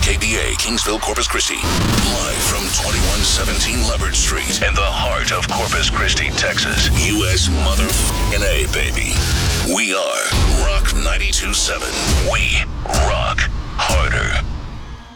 KKBA, Kingsville, Corpus Christi. Live from 2117 Leopard Street in the heart of Corpus Christi, Texas. U.S. motherfucking A, baby. We are Rock 92.7. We rock harder.